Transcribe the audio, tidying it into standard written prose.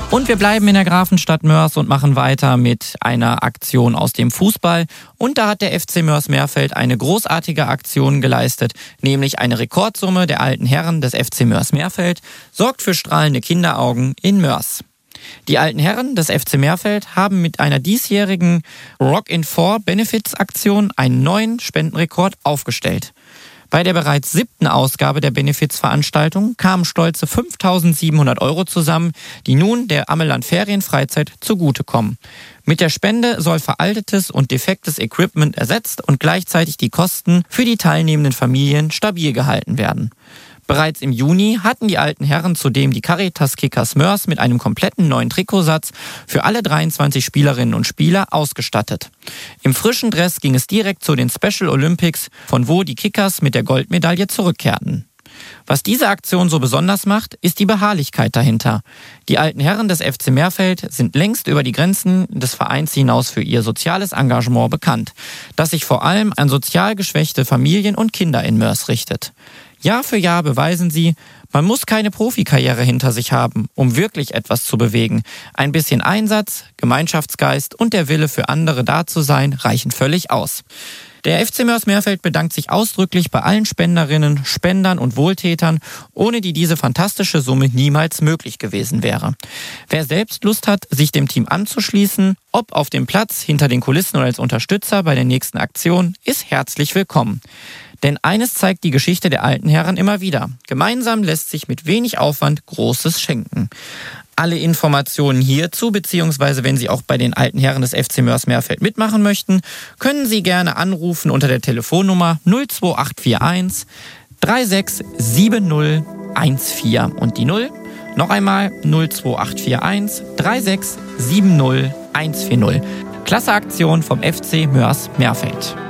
Und wir bleiben in der Grafenstadt Moers und machen weiter mit einer Aktion aus dem Fußball. Und da hat der FC Moers-Meerfeld eine großartige Aktion geleistet, nämlich eine Rekordsumme der alten Herren des FC Moers-Meerfeld sorgt für strahlende Kinderaugen in Moers. Die alten Herren des FC Meerfeld haben mit einer diesjährigen Rock in 4 Benefits-Aktion einen neuen Spendenrekord aufgestellt. Bei der bereits 7. Ausgabe der Benefizveranstaltung kamen stolze 5.700 € zusammen, die nun der Ammeland Ferienfreizeit zugutekommen. Mit der Spende soll veraltetes und defektes Equipment ersetzt und gleichzeitig die Kosten für die teilnehmenden Familien stabil gehalten werden. Bereits im Juni hatten die alten Herren zudem die Caritas Kickers Moers mit einem kompletten neuen Trikotsatz für alle 23 Spielerinnen und Spieler ausgestattet. Im frischen Dress ging es direkt zu den Special Olympics, von wo die Kickers mit der Goldmedaille zurückkehrten. Was diese Aktion so besonders macht, ist die Beharrlichkeit dahinter. Die alten Herren des FC Meerfeld sind längst über die Grenzen des Vereins hinaus für ihr soziales Engagement bekannt, das sich vor allem an sozial geschwächte Familien und Kinder in Moers richtet. Jahr für Jahr beweisen sie, man muss keine Profikarriere hinter sich haben, um wirklich etwas zu bewegen. Ein bisschen Einsatz, Gemeinschaftsgeist und der Wille für andere da zu sein reichen völlig aus. Der FC Moers-Meerfeld bedankt sich ausdrücklich bei allen Spenderinnen, Spendern und Wohltätern, ohne die diese fantastische Summe niemals möglich gewesen wäre. Wer selbst Lust hat, sich dem Team anzuschließen, ob auf dem Platz, hinter den Kulissen oder als Unterstützer bei der nächsten Aktion, ist herzlich willkommen. Denn eines zeigt die Geschichte der alten Herren immer wieder. Gemeinsam lässt sich mit wenig Aufwand Großes schenken. Alle Informationen hierzu, beziehungsweise wenn Sie auch bei den alten Herren des FC Moers-Meerfeld mitmachen möchten, können Sie gerne anrufen unter der Telefonnummer 02841 367014 und die 0. Noch einmal 02841 367014. Klasse Aktion vom FC Moers-Meerfeld.